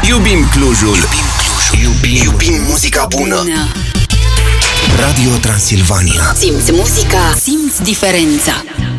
Iubim Clujul. Iubim muzica bună. Radio Transilvania. Simți muzica, simți diferența.